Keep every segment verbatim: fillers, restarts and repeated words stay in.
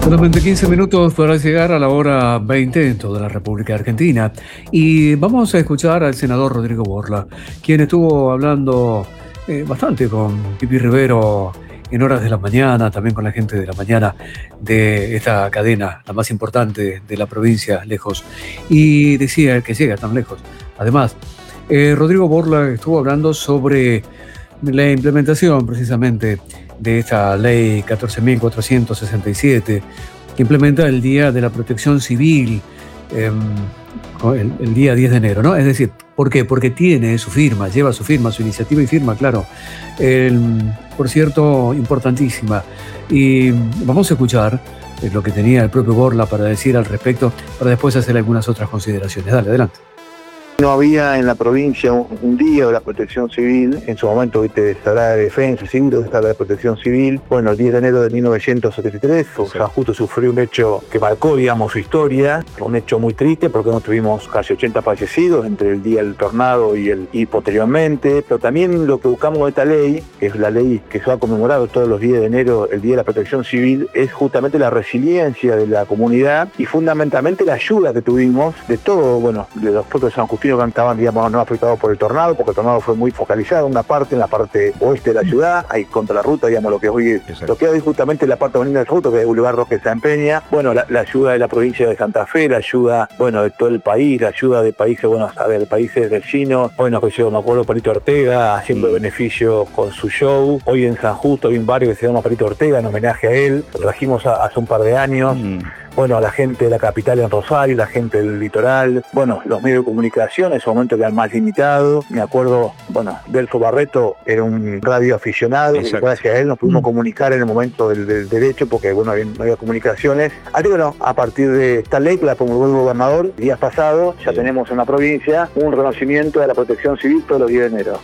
Solamente quince minutos para llegar a la hora veinte en toda la República Argentina. Y vamos a escuchar al senador Rodrigo Borla, quien estuvo hablando eh, bastante con Pipi Rivero en horas de la mañana, también con la gente de la mañana de esta cadena, la más importante de la provincia, lejos. Y decía que llega tan lejos. Además, eh, Rodrigo Borla estuvo hablando sobre la implementación precisamente de esta ley catorce mil cuatrocientos sesenta y siete, que implementa el Día de la Protección Civil, eh, el, el día diez de enero, ¿no? Es decir, ¿por qué? Porque tiene su firma, lleva su firma, su iniciativa y firma, claro. El, por cierto, importantísima. Y vamos a escuchar lo que tenía el propio Borla para decir al respecto, para después hacer algunas otras consideraciones. Dale, adelante. No había en la provincia un, un día de la protección civil. En su momento, viste, estará de defensa civil, estará de protección civil. Bueno, el diez de enero de mil novecientos setenta y tres, sí. San Justo sufrió un hecho que marcó, digamos, su historia. Un hecho muy triste porque no tuvimos casi ochenta fallecidos entre el día del tornado y, el, y posteriormente. Pero también lo que buscamos con esta ley, que es la ley que se ha conmemorado todos los días de enero, el Día de la Protección Civil, es justamente la resiliencia de la comunidad y fundamentalmente la ayuda que tuvimos de todo, bueno, de los propios sanjustinos que estaban, digamos, no afectados por el tornado, porque el tornado fue muy focalizado en una parte, en la parte oeste de la ciudad, ahí contra la ruta, digamos, lo que hoy, lo que hoy justamente la parte bonita del ruta, que es el Boulevard Roque San Peña, bueno, la, la ayuda de la provincia de Santa Fe, la ayuda, bueno, de todo el país, la ayuda de países, bueno, a ver, países vecinos, bueno, que yo me acuerdo Palito Ortega haciendo mm. beneficio con su show, hoy en San Justo hay un barrio que se llama Palito Ortega en homenaje a él, lo trajimos a, hace un par de años, mm. bueno, a la gente de la capital en Rosario, la gente del litoral, bueno, los medios de comunicación en ese momento eran más limitados. Me acuerdo, bueno, Delfo Barreto era un radio aficionado, y gracias a él nos pudimos mm. comunicar en el momento del, del derecho, porque bueno, no había comunicaciones. Así que bueno, a partir de esta ley que la promulgó el gobernador, días pasados, ya sí. tenemos en la provincia un reconocimiento de la protección civil todos los días de enero.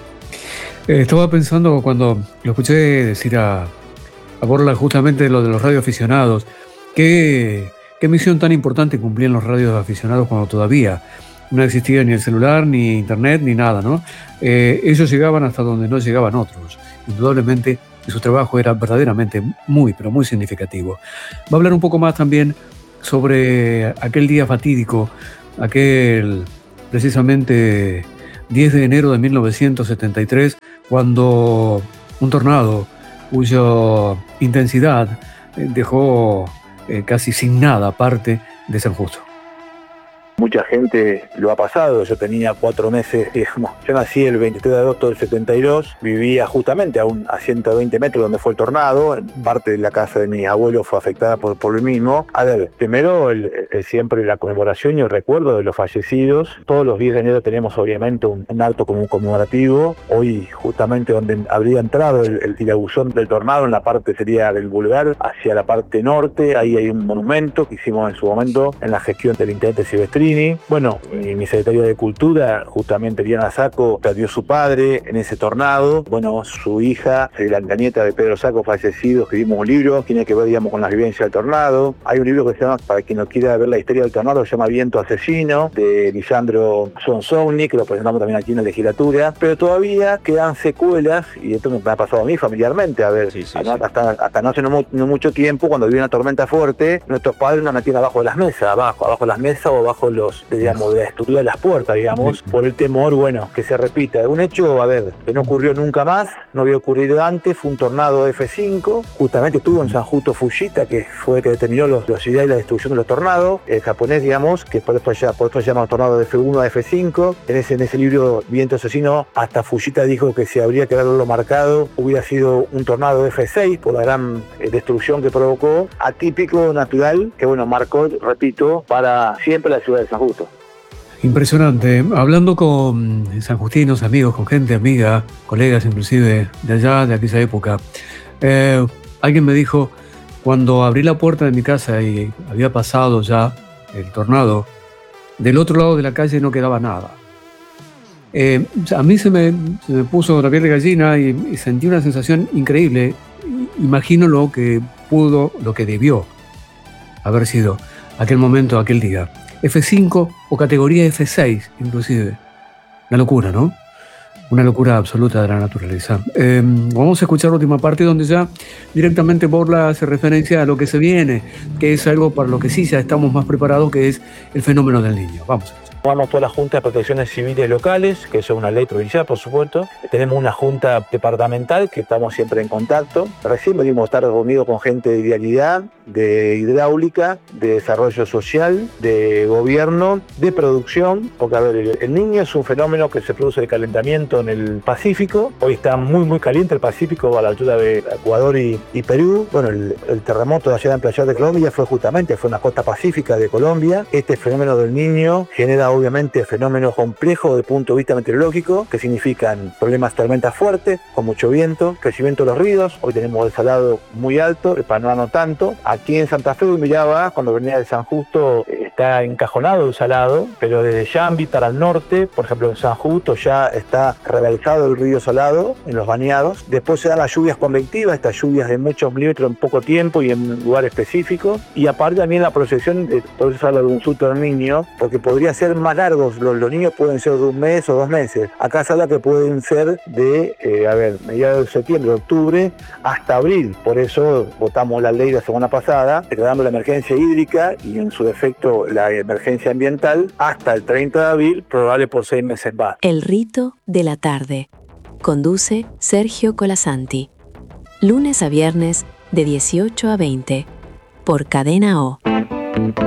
Eh, estaba pensando cuando lo escuché decir a, a Borla justamente lo de los radioaficionados. ¿Qué, qué misión tan importante cumplían los radioaficionados cuando todavía no existía ni el celular, ni internet, ni nada, ¿no? Eh, ellos llegaban hasta donde no llegaban otros. Indudablemente, su trabajo era verdaderamente muy, pero muy significativo. Va a hablar un poco más también sobre aquel día fatídico, aquel precisamente diez de enero de mil novecientos setenta y tres, cuando un tornado cuya intensidad dejó Eh, casi sin nada parte de San Justo. Mucha gente lo ha pasado, yo tenía cuatro meses, digamos, yo nací el veintitrés de agosto del setenta y dos, vivía justamente a, un, a ciento veinte metros donde fue el tornado, parte de la casa de mi abuelo fue afectada por, por el mismo. A ver, primero el, el, siempre la conmemoración y el recuerdo de los fallecidos. Todos los días de enero tenemos obviamente un, un acto conmemorativo. Hoy justamente donde habría entrado el, el tirabuzón del tornado, en la parte sería del Boulevard, hacia la parte norte, ahí hay un monumento que hicimos en su momento en la gestión del intendente Silvestrini. Bueno, mi secretaria de Cultura, justamente Diana Sacco, perdió su padre en ese tornado. Bueno, su hija, la, la nieta de Pedro Sacco, fallecido, escribimos un libro, tiene que ver, digamos, con la vivencia del tornado. Hay un libro que se llama, para quien no quiera ver la historia del tornado, se llama Viento Asesino, de Lisandro Sonsoni, que lo presentamos también aquí en la legislatura. Pero todavía quedan secuelas, y esto me ha pasado a mí familiarmente, a ver, sí, sí, hasta, sí. Hasta, hasta no hace no, no mucho tiempo, cuando había una tormenta fuerte, nuestros padres nos metían abajo de las mesas, abajo, abajo de las mesas o abajo los, digamos, de la estructura de las puertas, digamos, por el temor, bueno, que se repita. Un hecho, a ver, que no ocurrió nunca más, no había ocurrido antes, fue un tornado F cinco, justamente estuvo en San Justo Fujita, que fue el que determinó los, la velocidad y la destrucción de los tornados, el japonés, digamos, que por eso ya, por eso se llama tornado de F uno a F cinco. En ese, en ese libro, Viento Asesino, hasta Fujita dijo que si habría que haberlo marcado, hubiera sido un tornado F seis, por la gran eh, destrucción que provocó, atípico, natural, que bueno, marcó, repito, para siempre la ciudad de San Justo. Impresionante. Hablando con sanjustinos, amigos, con gente amiga, colegas inclusive de allá, de aquella época, eh, alguien me dijo, cuando abrí la puerta de mi casa y había pasado ya el tornado, del otro lado de la calle no quedaba nada. Eh, a mí se me, se me puso la piel de gallina y, y sentí una sensación increíble. Imagino lo que pudo, lo que debió haber sido aquel momento, aquel día. F cinco o categoría F seis, inclusive. Una locura, ¿no? Una locura absoluta de la naturaleza. Eh, vamos a escuchar la última parte donde ya directamente Borla hace referencia a lo que se viene, que es algo para lo que sí ya estamos más preparados, que es el fenómeno del Niño. Vamos a escuchar. Formamos toda la Junta de Protecciones Civiles Locales, que es una ley provincial, por supuesto. Tenemos una Junta Departamental, que estamos siempre en contacto. Recién venimos a estar reunidos con gente de vialidad, de hidráulica, de desarrollo social, de gobierno, de producción. Porque, a ver, el, el Niño es un fenómeno que se produce de calentamiento en el Pacífico. Hoy está muy, muy caliente el Pacífico a la altura de Ecuador y, y Perú. Bueno, el, el terremoto de allá en Playa de Colombia fue justamente, fue en la costa pacífica de Colombia. Este fenómeno del Niño genera obviamente fenómenos complejos desde el punto de vista meteorológico, que significan problemas, tormentas fuertes, con mucho viento, crecimiento de los ríos. Hoy tenemos el salado muy alto, el Paraná no tanto. Aquí en Santa Fe, miraba, cuando venía de San Justo, está encajonado el salado, pero desde Yambi para el norte, por ejemplo en San Justo, ya está rebalsado el río Salado en los bañados. Después se dan las lluvias convectivas, estas lluvias de muchos milímetros en poco tiempo y en lugares específicos. Y aparte también la proyección, de, por eso se habla de un Super Niño, porque podría ser más largos. Los, los niños pueden ser de un mes o dos meses. Acá se habla que pueden ser de, eh, a ver, mediados de septiembre, octubre, hasta abril. Por eso votamos la ley la semana pasada, declarando la emergencia hídrica y en su defecto la emergencia ambiental hasta el treinta de abril, probable por seis meses más. El rito de la tarde. Conduce Sergio Colasanti. Lunes a viernes de dieciocho a veinte. Por Cadena O.